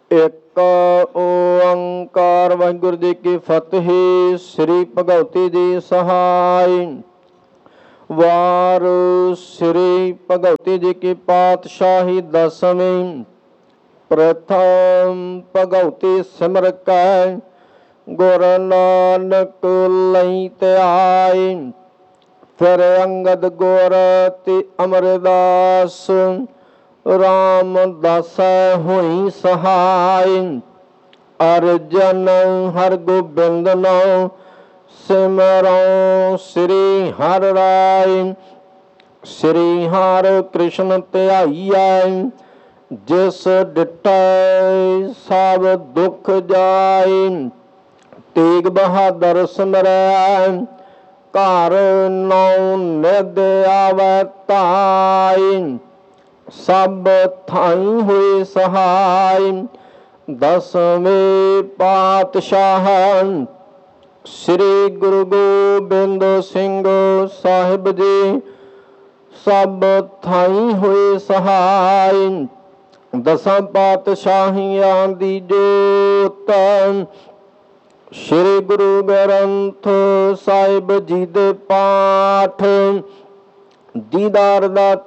ਇੱਕ ਓੰਕਾਰ ਵਾਹਿਗੁਰੂ ਜੀ ਕੀ ਫਤਿਹ। ਸ੍ਰੀ ਭਗਵਤੀ ਜੀ ਸਹਾਈ। ਵਾਰ ਸ੍ਰੀ ਭਗਵਤੀ ਜੀ ਕੀ ਪਾਤਸ਼ਾਹੀ ਦਸਵੀਂ। ਪ੍ਰਥਮ ਭਗਵਤੀ ਸਿਮਰ ਕੈ ਗੁਰ ਨਾਨਕ ਲਈ ਧਿਆਈ। ਫਿਰ ਅੰਗਦ ਗੁਰ ਤੇ ਅਮਰਦਾਸ ਰਾਮਦਾਸੈ ਹੋਈ ਸਹਾਈ। ਅਰਜਨ ਹਰਗੋਬਿੰਦ ਨਾਉ ਸਿਮਰਉ ਸ੍ਰੀ ਹਰਿ ਰਾਇ। ਸ੍ਰੀ ਹਰਿ ਕ੍ਰਿਸ਼ਨ ਧਿਆਈਐ ਜਿਸ ਡਿਠੈ ਸਭ ਦੁਖ ਜਾਇ। ਤੇਗ ਬਹਾਦਰ ਸਿਮਰੈ ਘਰ ਨੌ ਨਿਧ ਆਵੈ ਧਾਇ। ਸਭ ਥਾਈ ਹੋਏ ਸਹਾਈ। ਦਸਵੇਂ ਪਾਤਸ਼ਾਹ ਸ੍ਰੀ ਗੁਰੂ ਗੋਬਿੰਦ ਸਿੰਘ ਸਾਹਿਬ ਜੀ ਸਭ ਥਾਈ ਹੋਏ ਸਹਾਈ। ਦਸਾਂ ਪਾਤਸ਼ਾਹੀਆਂ ਦੀ ਜੋਤ ਸ੍ਰੀ ਗੁਰੂ ਗ੍ਰੰਥ ਸਾਹਿਬ ਜੀ ਦੇ ਪਾਠ ਦੀਦਾਰ ਦਾ